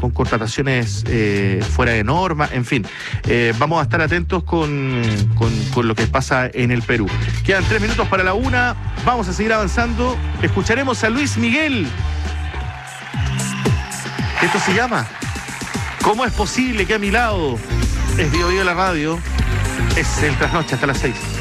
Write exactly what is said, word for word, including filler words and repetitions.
con contrataciones eh, fuera de norma, en fin. Eh, vamos a estar atentos con, con, con lo que pasa en el Perú. Quedan tres minutos para la una, vamos a seguir avanzando. Escucharemos a Luis Miguel. Esto se llama ¿Cómo es posible que a mi lado? Es Bio Bio la radio, es el Trasnoche hasta las seis.